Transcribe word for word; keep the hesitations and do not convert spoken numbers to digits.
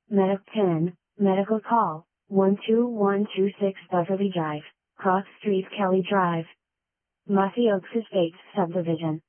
Medic ten, Medical Call, one two one two six Beverly Drive, Cross Street Kelly Drive. Mossy Oaks Estates Subdivision.